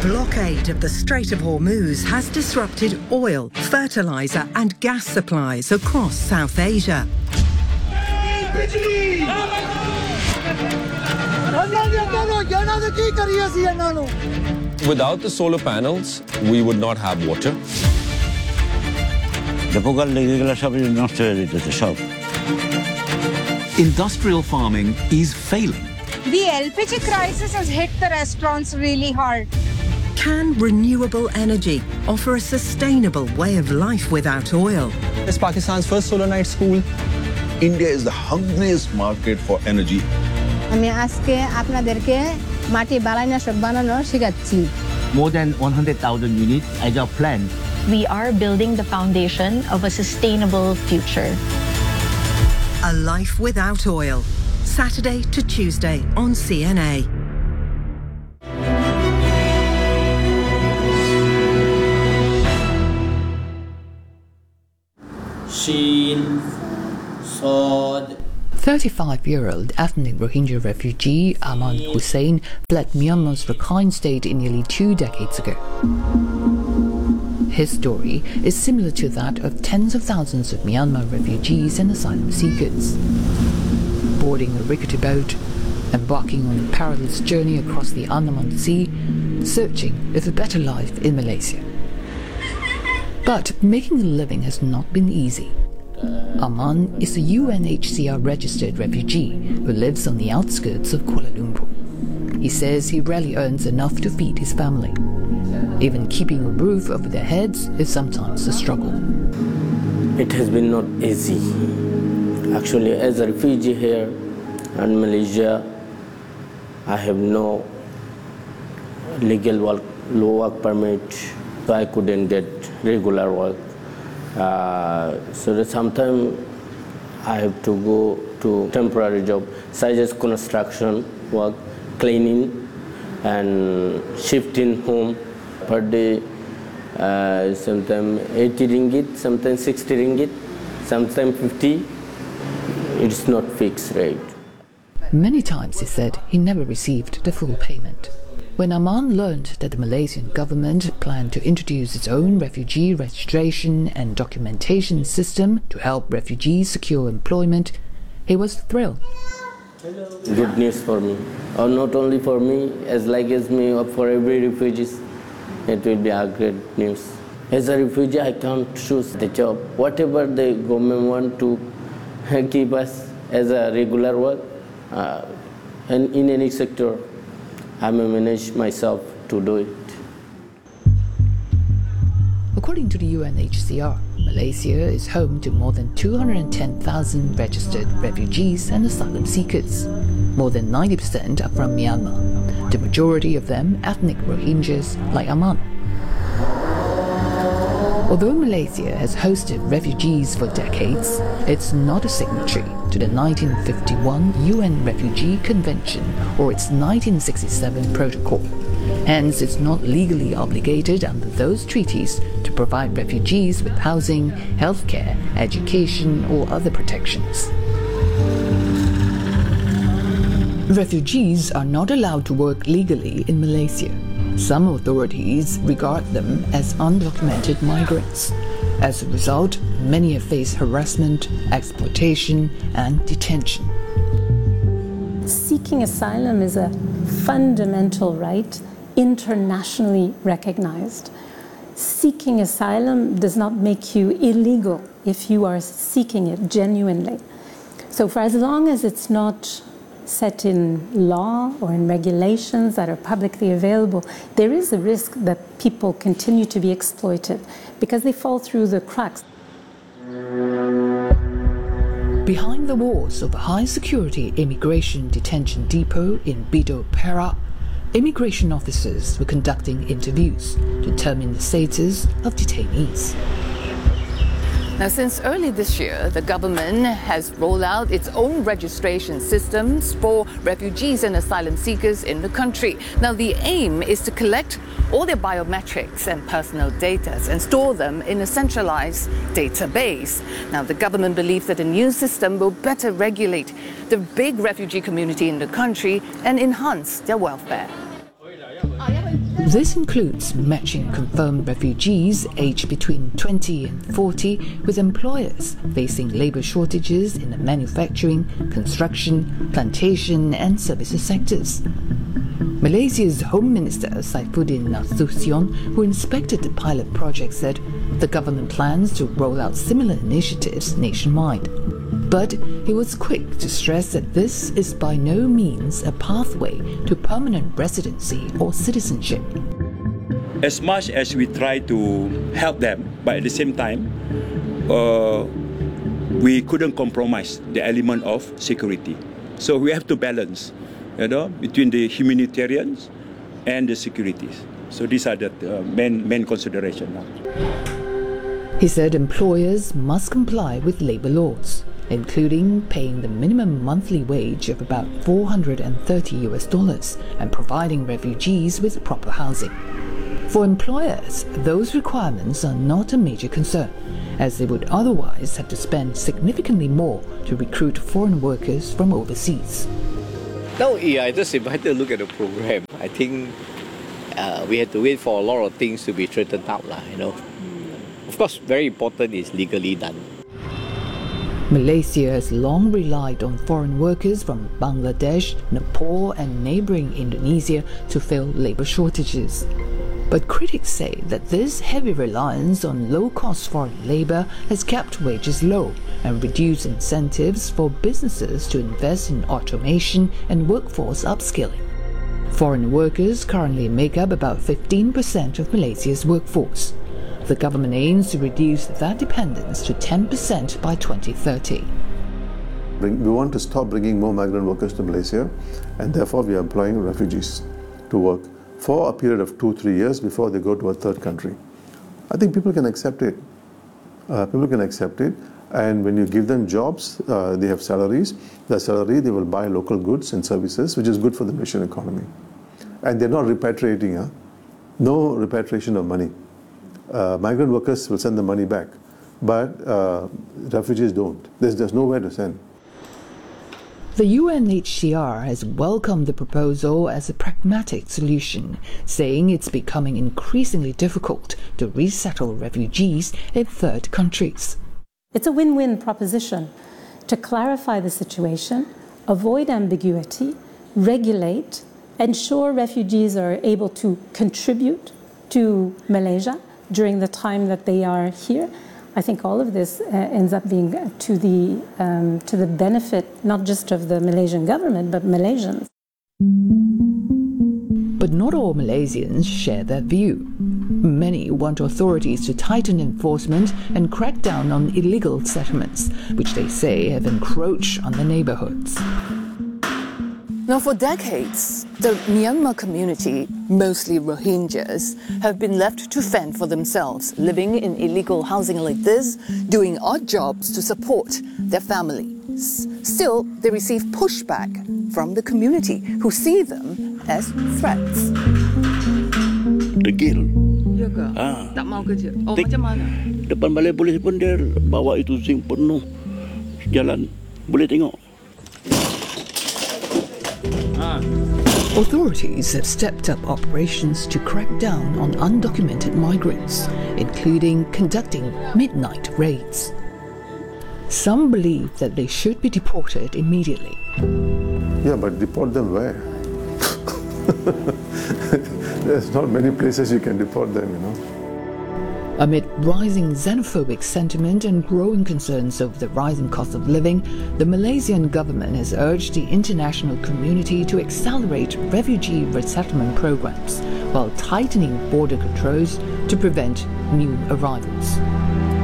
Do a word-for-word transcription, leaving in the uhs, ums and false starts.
blockade of the Strait of Hormuz has disrupted oil, fertilizer and gas supplies across South Asia. Without the solar panels, we would not have water. Industrial farming is failing. The L P G crisis has hit the restaurants really hard. Can renewable energy offer a sustainable way of life without oil? It's Pakistan's first solar night school. India is the hungriest market for energy. More than one hundred thousand units as our plan. We are building the foundation of a sustainable future. A life without oil. Saturday to Tuesday on C N A. Sheen, Sod. thirty-five-year-old ethnic Rohingya refugee Aman Hussain fled Myanmar's Rakhine state nearly two decades ago. His story is similar to that of tens of thousands of Myanmar refugees and asylum seekers. Boarding a rickety boat, embarking on a perilous journey across the Andaman Sea, searching for a better life in Malaysia. But making a living has not been easy. Aman is a U N H C R-registered refugee who lives on the outskirts of Kuala Lumpur. He says he rarely earns enough to feed his family. Even keeping a roof over their heads is sometimes a struggle. It has been not easy. Actually, as a refugee here in Malaysia, I have no legal work, low work permit, so I couldn't get regular work. Uh, so that sometimes I have to go to temporary job, such as construction work, cleaning, and shifting home per day. Uh, sometimes eighty ringgit, sometimes sixty ringgit, sometimes fifty. It's not fixed rate. Many times he said he never received the full payment. When Aman learned that the Malaysian government planned to introduce its own refugee registration and documentation system to help refugees secure employment, he was thrilled. Good news for me, or not only for me, as like as me, or for every refugee, it will be a great news. As a refugee, I can't choose the job. Whatever the government want to give us as a regular work, uh, and in any sector, I may manage myself to do it. According to the U N H C R, Malaysia is home to more than two hundred ten thousand registered refugees and asylum seekers. More than ninety percent are from Myanmar, the majority of them ethnic Rohingyas like Aman. Although Malaysia has hosted refugees for decades, it's not a signatory to the nineteen fifty-one U N Refugee Convention or its nineteen sixty-seven Protocol. Hence, it's not legally obligated under those treaties to provide refugees with housing, healthcare, education, or other protections. Refugees are not allowed to work legally in Malaysia. Some authorities regard them as undocumented migrants. As a result, many have faced harassment, exploitation, and detention. Seeking asylum is a fundamental right, internationally recognized. Seeking asylum does not make you illegal if you are seeking it genuinely. So for as long as it's not set in law or in regulations that are publicly available, there is a risk that people continue to be exploited because they fall through the cracks. Behind the walls of a high-security immigration detention depot in Bido, Perak, immigration officers were conducting interviews to determine the status of detainees. Now, since early this year, the government has rolled out its own registration systems for refugees and asylum seekers in the country. Now, the aim is to collect all their biometrics and personal data and store them in a centralized database. Now, the government believes that the new system will better regulate the big refugee community in the country and enhance their welfare. This includes matching confirmed refugees aged between twenty and forty with employers facing labour shortages in the manufacturing, construction, plantation and services sectors. Malaysia's Home Minister Saifuddin Nasution, who inspected the pilot project, said the government plans to roll out similar initiatives nationwide. But he was quick to stress that this is by no means a pathway to permanent residency or citizenship. As much as we try to help them, but at the same time, uh, we couldn't compromise the element of security. So we have to balance, you know, between the humanitarians and the securities. So these are the uh, main main considerations now. He said employers must comply with labour laws, including paying the minimum monthly wage of about four hundred thirty US dollars and providing refugees with proper housing. For employers, those requirements are not a major concern, as they would otherwise have to spend significantly more to recruit foreign workers from overseas. No, yeah, I just invited to look at the program. I think uh, we had to wait for a lot of things to be straightened out, lah, you know. Of course, very important is legally done. Malaysia has long relied on foreign workers from Bangladesh, Nepal and neighbouring Indonesia to fill labour shortages. But critics say that this heavy reliance on low-cost foreign labour has kept wages low and reduced incentives for businesses to invest in automation and workforce upskilling. Foreign workers currently make up about fifteen percent of Malaysia's workforce. The government aims to reduce that dependence to ten percent by twenty thirty. We want to stop bringing more migrant workers to Malaysia, and therefore we are employing refugees to work for a period of two, three years before they go to a third country. I think people can accept it. Uh, people can accept it, and when you give them jobs, uh, they have salaries. Their salary, they will buy local goods and services, which is good for the Malaysian economy. And they're not repatriating, huh? No repatriation of money. Uh, migrant workers will send the money back, but uh, refugees don't. There's, there's nowhere to send. The U N H C R has welcomed the proposal as a pragmatic solution, saying it's becoming increasingly difficult to resettle refugees in third countries. It's a win-win proposition to clarify the situation, avoid ambiguity, regulate, ensure refugees are able to contribute to Malaysia during the time that they are here. I think all of this uh, ends up being to the, um, to the benefit not just of the Malaysian government, but Malaysians. But not all Malaysians share that view. Many want authorities to tighten enforcement and crack down on illegal settlements, which they say have encroached on the neighbourhoods. Now, for decades, the Myanmar community, mostly Rohingyas, have been left to fend for themselves, living in illegal housing like this, doing odd jobs to support their families. Still, they receive pushback from the community, who see them as threats. Degil. Ya ke? Ah. Tak mau kerja. Oh, Tik. macam mana? Depan balai polis pun dia bawa itu zinc penuh. Jalan boleh tengok. Authorities have stepped up operations to crack down on undocumented migrants, including conducting midnight raids. Some believe that they should be deported immediately. Yeah, but deport them where? There's not many places you can deport them, you know. Amid rising xenophobic sentiment and growing concerns over the rising cost of living, the Malaysian government has urged the international community to accelerate refugee resettlement programs while tightening border controls to prevent new arrivals.